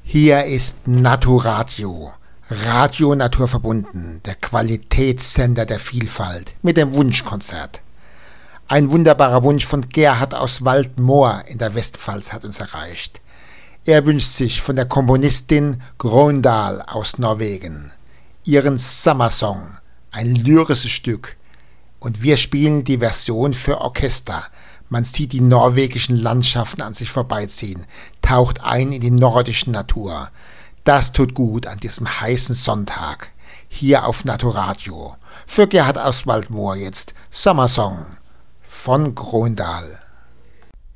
Hier ist Naturadio, Radio naturverbunden, der Qualitätssender der Vielfalt mit dem Wunschkonzert. Ein wunderbarer Wunsch von Gerhard aus Waldmoor in der Westpfalz hat uns erreicht. Er wünscht sich von der Komponistin Grøndal aus Norwegen ihren Summer Song, ein lyrisches Stück. Und wir spielen die Version für Orchester. Man sieht die norwegischen Landschaften an sich vorbeiziehen, taucht ein in die nordische Natur. Das tut gut an diesem heißen Sonntag. Hier auf Naturadio. Für Gerhard aus Waldmoor jetzt Summer Song von Grøndal.